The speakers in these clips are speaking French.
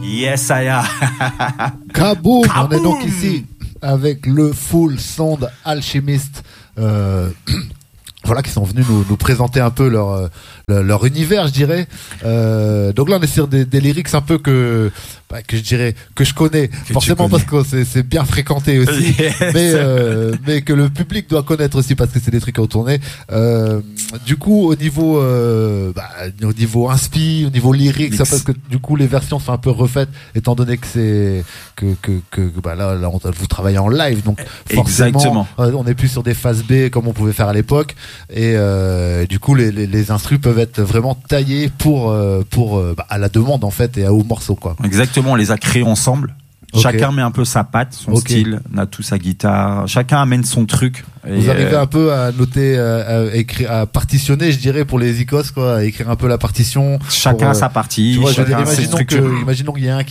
Yes, Aya. Kaboom. On est donc ici avec le Full Sound Alchemist. Voilà, qui sont venus nous présenter un peu leur univers, je dirais. Donc là, on est sur des lyrics un peu que je dirais que je connais, forcément parce que c'est bien fréquenté aussi, yes. mais que le public doit connaître aussi parce que c'est des trucs à retourner. Du coup, au niveau inspi, au niveau lyrique, ça parce que du coup les versions sont un peu refaites, étant donné que c'est là vous travaillez en live, donc forcément on n'est plus sur des phases B comme on pouvait faire à l'époque, et du coup les instrus peuvent être vraiment taillés pour à la demande en fait et au morceau quoi. Exactement, on les a créés ensemble. Okay. Chacun met un peu sa patte, son style, on a tout sa guitare, chacun amène son truc. Vous arrivez un peu à noter, à écrire, à partitionner, je dirais, pour les icos, quoi, à écrire un peu la partition. Chacun a sa partie. Tu vois, imaginons qu'il y a un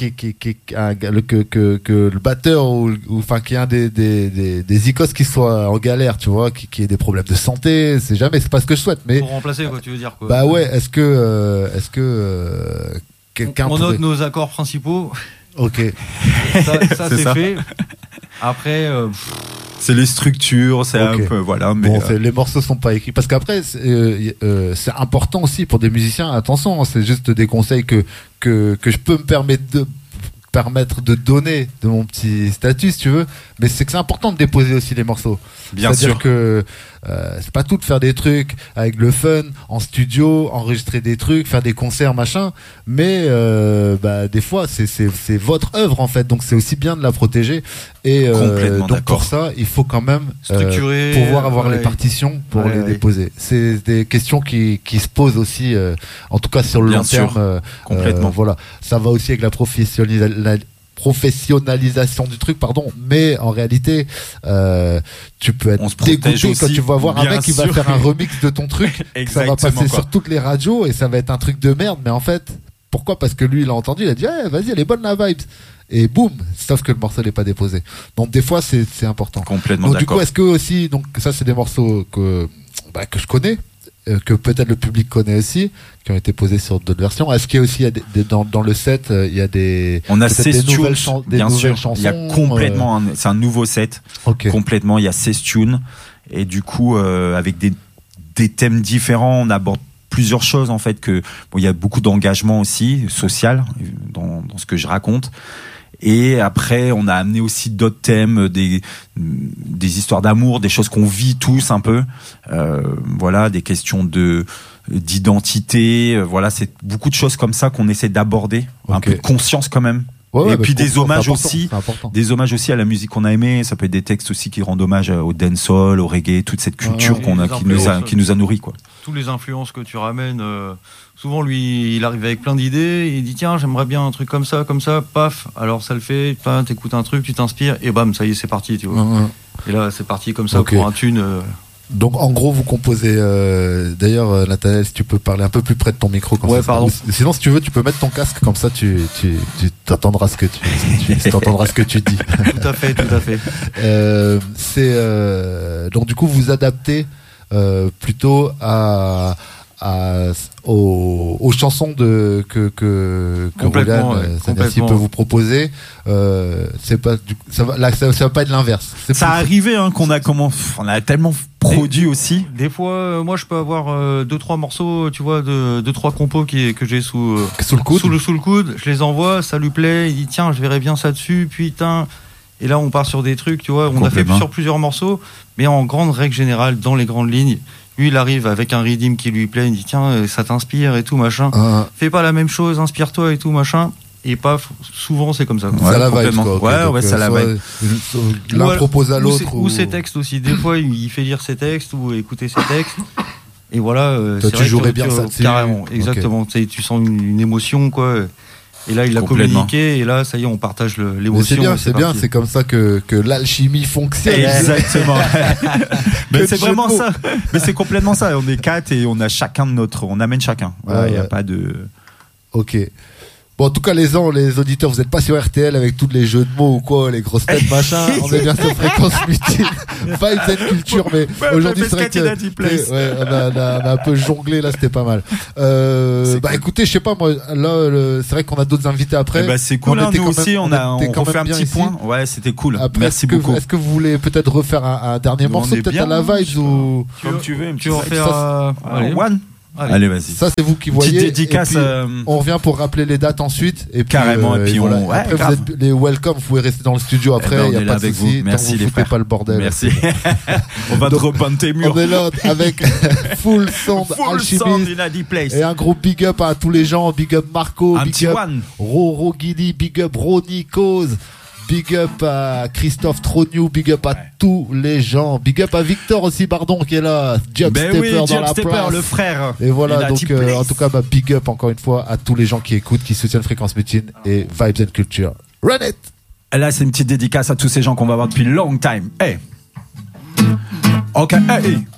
que le batteur ou enfin qu'il y a un des icos qui soit en galère, tu vois, qui ait des problèmes de santé, c'est pas ce que je souhaite, mais. Pour remplacer, quoi, tu veux dire, quoi. Bah ouais, est-ce que quelqu'un on note nos accords principaux. Ok. Ça c'est fait. Après, c'est les structures, c'est un peu voilà. Mais bon, les morceaux sont pas écrits parce qu'après c'est important aussi pour des musiciens. Attention, c'est juste des conseils que je peux me permettre de donner de mon petit statut si tu veux, mais c'est que c'est important de déposer aussi les morceaux. Bien sûr. C'est-à-dire que c'est pas tout de faire des trucs avec le fun en studio, enregistrer des trucs, faire des concerts machin, mais des fois c'est votre œuvre en fait, donc c'est aussi bien de la protéger et donc d'accord. Pour ça il faut quand même pouvoir avoir les partitions pour les déposer. C'est des questions qui se posent aussi en tout cas sur le long terme. Complètement. Voilà, ça va aussi avec la professionnalisation du truc, mais en réalité tu peux être dégoûté quand tu vas voir un mec qui va faire un remix de ton truc. Ça va passer sur toutes les radios et ça va être un truc de merde, mais en fait pourquoi? Parce que lui il a entendu, il a dit vas-y, elle est bonne la vibe, et boum, sauf que le morceau n'est pas déposé. Donc des fois c'est important. Complètement donc, d'accord. Du coup, est-ce que aussi, donc ça c'est des morceaux que je connais, que peut-être le public connaît aussi, qui ont été posés sur d'autres versions. Est-ce qu'il y a aussi dans le set, il y a on a 16 tunes, bien sûr. Chansons, il y a complètement c'est un nouveau set. Complètement, il y a 16 tunes et du coup avec des thèmes différents, on aborde plusieurs choses en fait, il y a beaucoup d'engagement aussi social dans ce que je raconte. Et après, on a amené aussi d'autres thèmes, des histoires d'amour, des choses qu'on vit tous un peu. Voilà, des questions d'identité. Voilà, c'est beaucoup de choses comme ça qu'on essaie d'aborder. Un peu de conscience quand même. Ouais, et puis des hommages aussi, à la musique qu'on a aimée. Ça peut être des textes aussi qui rendent hommage au dancehall, au reggae, toute cette culture qui nous a nourris, quoi. Tous les influences que tu ramènes. Souvent, lui, il arrive avec plein d'idées. Il dit tiens, j'aimerais bien un truc comme ça, paf. Alors ça le fait. T'écoutes un truc, tu t'inspires et bam, ça y est, c'est parti, tu vois. Et là, c'est parti comme ça pour un tune. Donc en gros vous composez d'ailleurs Nathanaël, si tu peux parler un peu plus près de ton micro comme ça. Pardon. Sinon si tu veux tu peux mettre ton casque comme ça tu t'entendras ce que tu dis. Tout à fait. Donc du coup vous adaptez plutôt aux chansons que Roland Sanassi peut vous proposer. Ça va pas être l'inverse. Ça arrivait qu'on a on a tellement produit aussi. Des fois, moi je peux avoir 2-3 morceaux, tu vois, 2-3 compos que j'ai sous le coude. Je les envoie, ça lui plaît. Il dit tiens, je verrais bien ça dessus. Putain. Et là, on part sur des trucs, tu vois. On a fait sur plusieurs morceaux, mais en grande règle générale, dans les grandes lignes. Lui, il arrive avec un rythme qui lui plaît, il dit tiens, ça t'inspire et tout, machin. Fais pas la même chose, inspire-toi et tout, machin. Et paf, souvent c'est comme ça. Ça la vibe, quoi. Ouais, ça la vibe. L'un propose à l'autre. Ou ses textes aussi. Des fois, il fait lire ses textes ou écouter ses textes. Et voilà. Toi, tu jouerais bien ça dessus. Carrément, exactement. Tu sens une émotion, quoi. Et là, il l'a communiqué, et là, ça y est, on partage l'émotion. C'est bien, c'est comme ça que l'alchimie fonctionne. Exactement. Mais c'est vraiment ça. Mais c'est complètement ça. On est 4 et on a chacun on amène chacun. Voilà, il n'y a pas de. Ok. Bon, en tout cas, les auditeurs, vous êtes pas sur RTL avec tous les jeux de mots ou quoi, les grosses têtes, machin. On est bien sur Fréquence Mutine. Vibes and Culture, mais aujourd'hui, c'est vrai que, on a un peu jonglé, là, c'était pas mal. Écoutez, je sais pas, moi, là, c'est vrai qu'on a d'autres invités après. C'est cool, hein, nous aussi, on refait un petit point. Ouais, c'était cool. Après, merci beaucoup. Est-ce que vous voulez peut-être refaire un dernier morceau, peut-être à la Vibes ou? Comme tu veux, tu veux refaire, One? Allez, vas-y. Ça, c'est vous qui voyez. Petite dédicace. Et puis, on revient pour rappeler les dates ensuite. Et puis, carrément. Et puis voilà. Après, vous êtes les welcome. Vous pouvez rester dans le studio après. Il y a pas de souci. Merci les frères. Pas le bordel. Merci. On va drop un tes murs. On est là avec Full Sound Alchemist. Et un gros big up à tous les gens. Big up Marco. Big up Roro Guidi. Big up Ronnie Cause. Big up à Christophe Trognou, big up à tous les gens, big up à Victor aussi, pardon, qui est là, Job Stepper dans la place, le frère. Et voilà, donc en tout cas, big up encore une fois à tous les gens qui écoutent, qui soutiennent Fréquence Mutine et Vibes and Culture. Run it! Et là, c'est une petite dédicace à tous ces gens qu'on va voir depuis long time. Hey! Ok, hey!